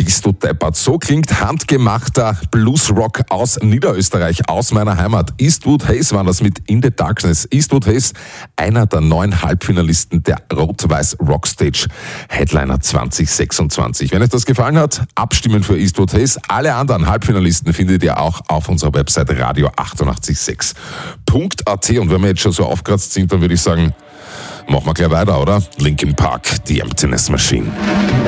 bist du deppert. So klingt handgemachter Bluesrock aus Niederösterreich, aus meiner Heimat. Eastwood Hayes war das mit In the Darkness. Eastwood Hayes, einer der 9 Halbfinalisten der Rot-Weiß Rockstage Headliner 2026. Wenn euch das gefallen hat, abstimmen für Eastwood Hayes. Alle anderen Halbfinalisten findet ihr auch auf unserer Website radio886.at. Und wenn wir jetzt schon so aufgeratzt sind, dann würde ich sagen, machen wir gleich weiter, oder? Linkin Park, The Emptiness Machine.